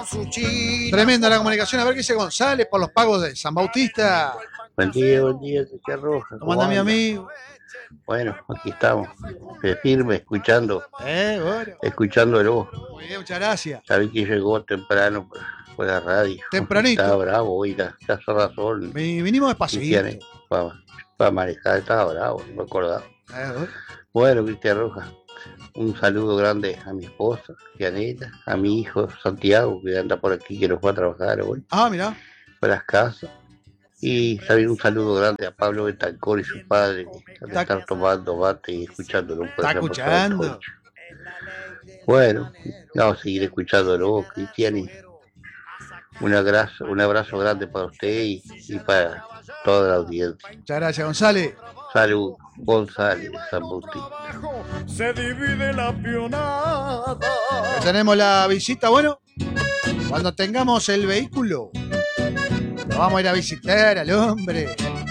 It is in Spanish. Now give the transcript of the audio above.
Tremenda la comunicación. A ver qué dice González por los pagos de San Bautista. Buen día, Chicha Roja. ¿Cómo anda mi amigo? Bueno, aquí estamos, firme, Bueno. escuchándolo. Muy bien, muchas gracias. Sabí que llegó temprano por la radio. Tempranito. Estaba bravo hoy, la razón. Vinimos despacito. Para manejar, estaba bravo, no me acordaba. Bueno, Cristian Roja, un saludo grande a mi esposa, Dianela, a mi hijo Santiago, que anda por aquí, que nos va a trabajar hoy. Ah, mirá. Por las casas. Y también un saludo grande a Pablo Betancor y su padre, que han de estar tomando mate y escuchándolo. Está escuchando. Bueno, vamos a seguir escuchándolo, Cristian. Y un abrazo grande para usted y para toda la audiencia. Muchas gracias, González. Salud, González, San Bautista. Se divide la pionada. Tenemos la visita, bueno, cuando tengamos el vehículo, lo vamos a ir a visitar al hombre.